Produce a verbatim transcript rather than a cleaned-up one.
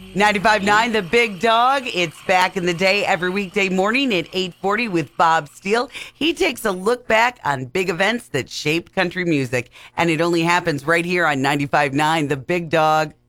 ninety-five point nine The Big Dog. It's back in the day every weekday morning at eight forty with Bob Steele. He takes a look back on big events that shaped country music, and it only happens right here on ninety-five point nine The Big Dog.